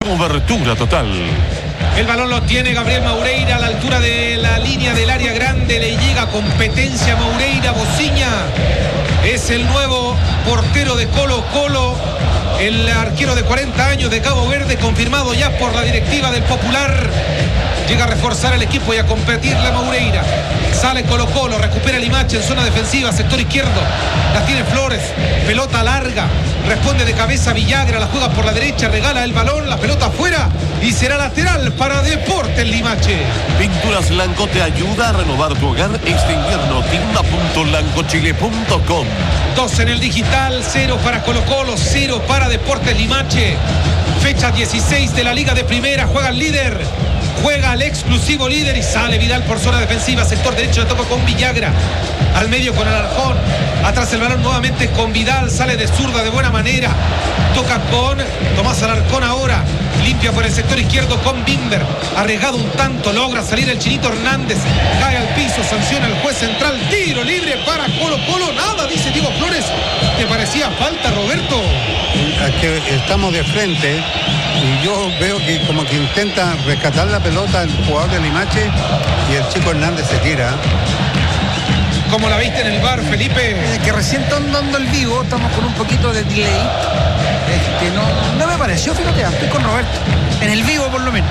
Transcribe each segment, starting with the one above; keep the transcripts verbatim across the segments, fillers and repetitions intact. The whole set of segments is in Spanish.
Cobertura total. El balón lo tiene Gabriel Maureira a la altura de la línea del área grande. Le llega competencia a Maureira. Bociña es el nuevo portero de Colo Colo. El arquero de cuarenta años de Cabo Verde, confirmado ya por la directiva del Popular. Llega a reforzar el equipo y a competir la Maureira. Sale Colo Colo, recupera Limache en zona defensiva, sector izquierdo. La tiene Flores, pelota larga. Responde de cabeza Villagra, la juega por la derecha, regala el balón, la pelota afuera y será lateral para Deportes Limache. Pinturas Lanco te ayuda a renovar tu hogar este invierno. tienda punto lancochile punto com. Dos en el digital, cero para Colo Colo, cero para Deportes Limache. Fecha dieciséis de la Liga de Primera, juega el líder. Juega el exclusivo líder y sale Vidal por zona defensiva, sector derecho, le toca con Villagra, al medio con Alarcón, atrás el balón nuevamente con Vidal, sale de zurda de buena manera, toca con Tomás Alarcón ahora, limpia por el sector izquierdo con Bimber, arriesgado un tanto, logra salir el Chinito Hernández, cae al piso, sanciona el juez central, tiro libre para Colo Colo, nada, dice Diego Flores. ¿Te parecía falta, Roberto? Es que estamos de frente y yo veo que como que intenta rescatar la pelota el jugador de Limache y el chico Hernández se tira. ¿Cómo la viste en el bar, Felipe? Eh, que recién están dando el vivo, estamos con un poquito de delay. Este, no, no me pareció, fíjate, estoy con Roberto. En el vivo por lo menos.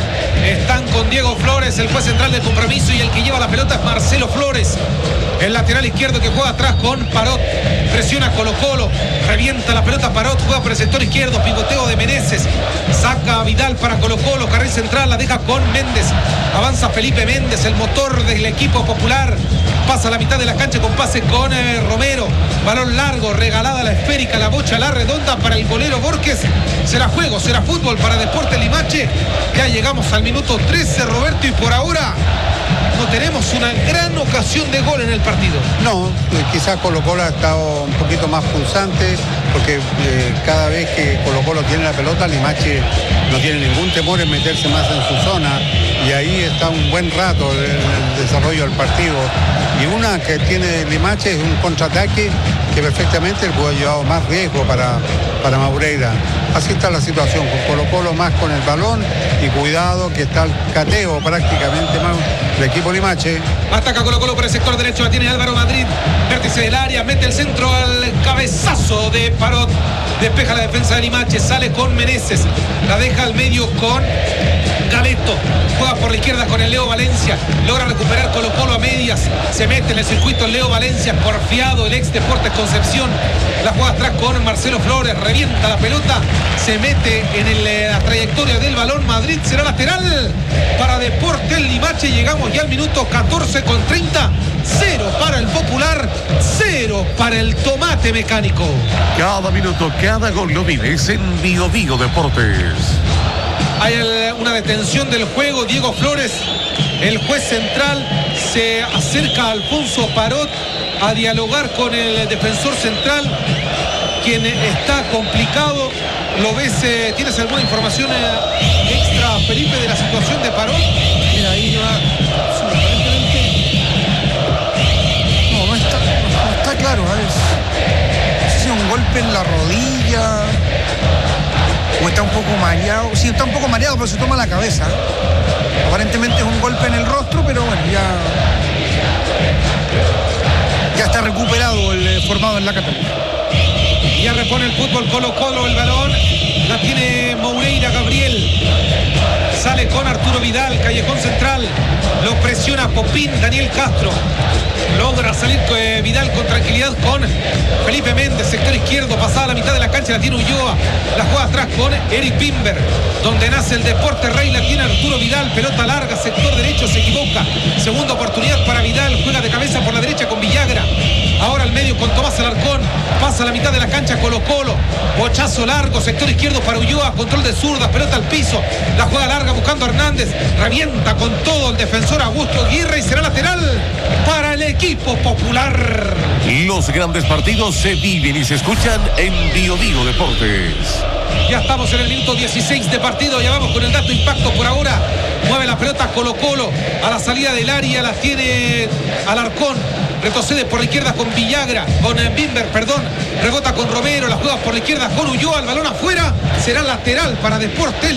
Están con Diego Flores, el juez central del compromiso, y el que lleva la pelota es Marcelo Flores. El lateral izquierdo que juega atrás con Parot. Presiona Colo Colo, revienta la pelota Parot, juega por el sector izquierdo, pivoteo de Meneses. Saca a Vidal para Colo Colo, carril central, la deja con Méndez. Avanza Felipe Méndez, el motor del equipo popular. Pasa a la mitad de la cancha con pase con eh, Romero. Balón largo, regalada la esférica, la bocha, la redonda para el golero Borges. Será juego, será fútbol para Deportes Limache. Ya llegamos al minuto trece, Roberto, y por ahora no tenemos una gran ocasión de gol en el partido. No, eh, quizás Colo Colo ha estado un poquito más pulsante, porque eh, cada vez que Colo Colo tiene la pelota, Limache no tiene ningún temor en meterse más en su zona, y ahí está un buen rato el, el desarrollo del partido. Y una que tiene Limache es un contraataque que perfectamente le puede llevar más riesgo para, para Maureira. Así está la situación, con Colo Colo más con el balón y cuidado que está el cateo prácticamente más del equipo Limache. Ataca Colo Colo por el sector derecho, la tiene Álvaro Madrid, vértice del área, mete el centro al cabezazo de Parot, despeja la defensa de Limache, sale con Meneses, la deja al medio con Galeto, juega por la izquierda con el Leo Valencia, logra recuperar Colo Colo a medias, se mete en el circuito el Leo Valencia, porfiado el ex Deportes Concepción, la juega atrás con Marcelo Flores, revienta la pelota, se mete en el, la trayectoria del balón, Madrid será lateral para Deportes Limache. Llegamos ya al minuto catorce con treinta, cero para el Popular, cero para el Tomate Mecánico. Cada minuto, cada gol lo vives en Bio Bio Deportes. Hay el, una detención del juego, Diego Flores, el juez central, se acerca a Alfonso Parot a dialogar con el defensor central, quien está complicado. ¿Lo ves? Eh, ¿Tienes alguna información eh, extra, Felipe, de la situación de Parot? Mira, ahí va. Sí, aparentemente. No, no está, no, no está claro. A ver, no sé si es un golpe en la rodilla o está un poco mareado. Sí, está un poco mareado, pero se toma la cabeza. Aparentemente es un golpe en el rostro, pero bueno, ya. Ya está recuperado el eh, formado en la Cataluña. Ya repone el fútbol Colo Colo, el balón la tiene Maureira Gabriel, sale con Arturo Vidal, callejón central, lo presiona Popín, Daniel Castro, logra salir eh, Vidal con tranquilidad con Felipe Méndez, sector izquierdo, pasada la mitad de la cancha, la tiene Ulloa, la juega atrás con Eric Bimber, donde nace el Deporte Rey, la tiene Arturo Vidal, pelota larga, sector derecho, se equivoca, segunda oportunidad para Vidal, juega de cabeza por la derecha con Villagra, ahora al medio con Tomás Alarcón, pasa a la mitad de la cancha Colo Colo, bochazo largo, sector izquierdo para Ulloa, control de zurda, pelota al piso, la juega larga buscando a Hernández, revienta con todo el defensor Augusto Aguirre y será lateral para el equipo Popular. Los grandes partidos se viven y se escuchan en Bio Bio Deportes. Ya estamos en el minuto dieciséis de partido, ya vamos con el dato impacto por ahora. Mueve la pelota Colo Colo a la salida del área, la tiene Alarcón. Retrocede por la izquierda con Villagra, con Bimber, perdón. Rebota con Romero, la juega por la izquierda con Ulloa, el balón afuera. Será lateral para Deportes